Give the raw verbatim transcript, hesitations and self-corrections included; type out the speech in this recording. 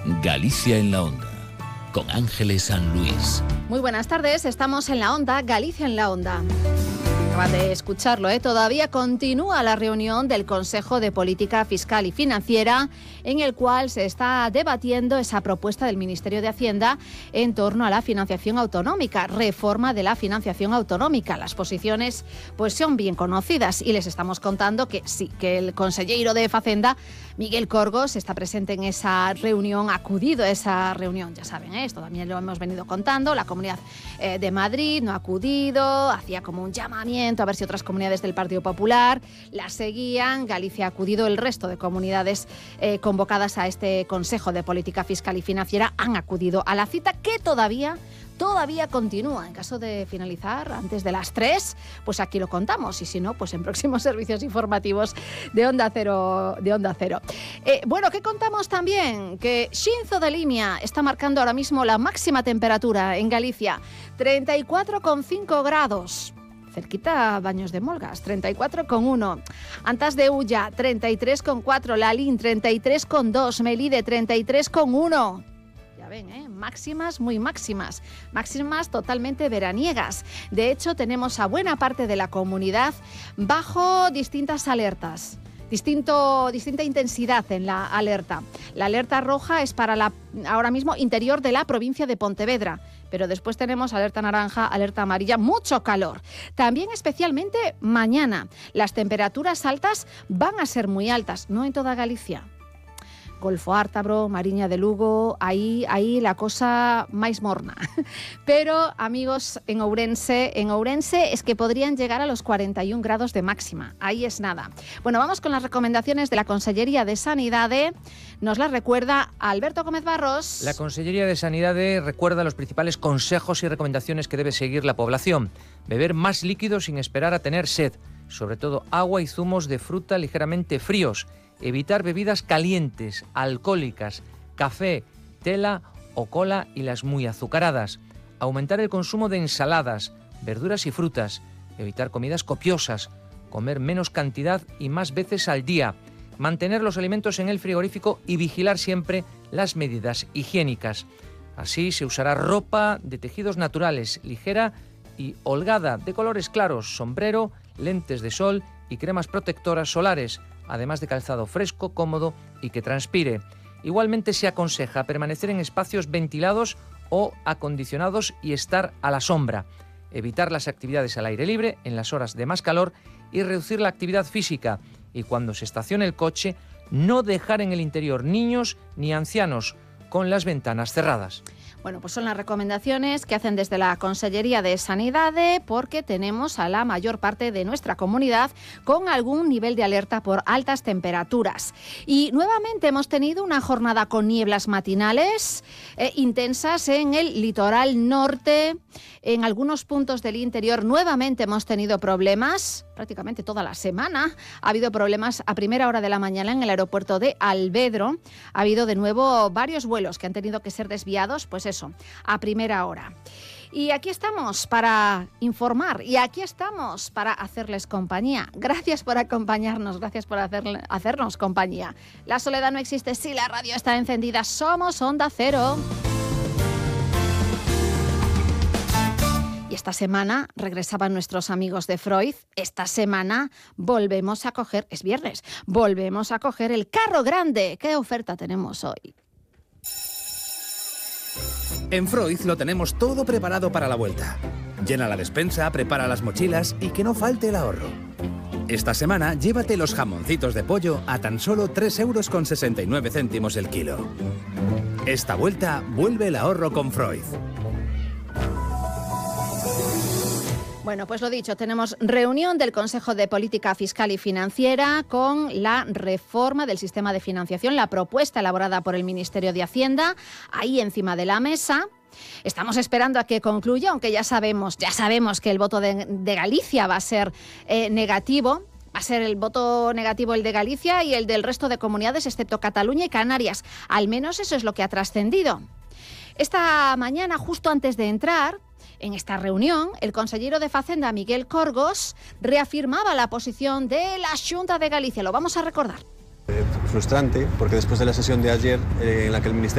Galicia en la Onda, con Ángeles San Luis. Muy buenas tardes, estamos en la Onda, Galicia en la Onda. Acaban de escucharlo, ¿eh? Todavía continúa la reunión del Consejo de Política Fiscal y Financiera, en el cual se está debatiendo esa propuesta del Ministerio de Hacienda en torno a la financiación autonómica, reforma de la financiación autonómica. Las posiciones pues son bien conocidas y les estamos contando que sí, que el consejero de Facenda, Miguel Corgos, está presente en esa reunión, ha acudido a esa reunión, ya saben, ¿eh? Esto también lo hemos venido contando. La Comunidad eh, de Madrid no ha acudido, hacía como un llamamiento a ver si otras comunidades del Partido Popular la seguían. Galicia ha acudido, el resto de comunidades eh, convocadas a este Consejo de Política Fiscal y Financiera han acudido a la cita, que todavía Todavía continúa. En caso de finalizar antes de las tres, pues aquí lo contamos. Y si no, pues en próximos servicios informativos de Onda Cero. De Onda Cero. Eh, bueno, ¿qué contamos también? Que Xinzo de Limia está marcando ahora mismo la máxima temperatura en Galicia. treinta y cuatro coma cinco grados. Cerquita Baños de Molgas, treinta y cuatro coma uno. Antas de Ulla, treinta y tres coma cuatro. Lalín, treinta y tres coma dos. Melide, treinta y tres coma uno. Ven, ¿eh? Máximas, muy máximas, máximas totalmente veraniegas. De hecho, tenemos a buena parte de la comunidad bajo distintas alertas. Distinto, distinta intensidad en la alerta. La alerta roja es para la, ahora mismo, interior de la provincia de Pontevedra. Pero después tenemos alerta naranja, alerta amarilla, mucho calor. También especialmente mañana. Las temperaturas altas van a ser muy altas, no en toda Galicia. Golfo Ártabro, Mariña de Lugo, ahí, ahí la cosa máis morna. Pero, amigos, en Ourense, en Ourense es que podrían llegar a los cuarenta y un grados de máxima. Ahí es nada. Bueno, vamos con las recomendaciones de la Consellería de Sanidade. Nos las recuerda Alberto Gómez Barros. La Consellería de Sanidade recuerda los principales consejos y recomendaciones que debe seguir la población. Beber más líquidos sin esperar a tener sed. Sobre todo agua y zumos de fruta ligeramente fríos. Evitar bebidas calientes, alcohólicas, café, tela o cola y las muy azucaradas. Aumentar el consumo de ensaladas, verduras y frutas. Evitar comidas copiosas. Comer menos cantidad y más veces al día. Mantener los alimentos en el frigorífico y vigilar siempre las medidas higiénicas. Así se usará ropa de tejidos naturales, ligera y holgada, de colores claros, sombrero, lentes de sol y cremas protectoras solares, además de calzado fresco, cómodo y que transpire. Igualmente se aconseja permanecer en espacios ventilados o acondicionados y estar a la sombra. Evitar las actividades al aire libre en las horas de más calor y reducir la actividad física. Y cuando se estacione el coche, no dejar en el interior niños ni ancianos con las ventanas cerradas. Bueno, pues son las recomendaciones que hacen desde la Consellería de Sanidade, porque tenemos a la mayor parte de nuestra comunidad con algún nivel de alerta por altas temperaturas. Y nuevamente hemos tenido una jornada con nieblas matinales eh, intensas en el litoral norte. En algunos puntos del interior nuevamente hemos tenido problemas, prácticamente toda la semana. Ha habido problemas a primera hora de la mañana en el aeropuerto de Alvedro. Ha habido de nuevo varios vuelos que han tenido que ser desviados, pues eso, a primera hora. Y aquí estamos para informar y aquí estamos para hacerles compañía. Gracias por acompañarnos, gracias por hacerle, hacernos compañía. La soledad no existe si la radio está encendida. Somos Onda Cero. Y esta semana regresaban nuestros amigos de Freud. Esta semana volvemos a coger, es viernes, volvemos a coger el carro grande. ¿Qué oferta tenemos hoy? En Freud lo tenemos todo preparado para la vuelta. Llena la despensa, prepara las mochilas y que no falte el ahorro. Esta semana llévate los jamoncitos de pollo a tan solo tres euros con sesenta y nueve céntimos el kilo. Esta vuelta vuelve el ahorro con Freud. Bueno, pues lo dicho, tenemos reunión del Consejo de Política Fiscal y Financiera con la reforma del sistema de financiación, la propuesta elaborada por el Ministerio de Hacienda, ahí encima de la mesa. Estamos esperando a que concluya, aunque ya sabemos, ya sabemos que el voto de, de Galicia va a ser eh, negativo. Va a ser el voto negativo el de Galicia y el del resto de comunidades, excepto Cataluña y Canarias. Al menos eso es lo que ha trascendido. Esta mañana, justo antes de entrar en esta reunión, el consejero de Facenda, Miguel Corgos, reafirmaba la posición de la Xunta de Galicia. Lo vamos a recordar. Eh, frustrante, porque después de la sesión de ayer, eh, en la que el Ministerio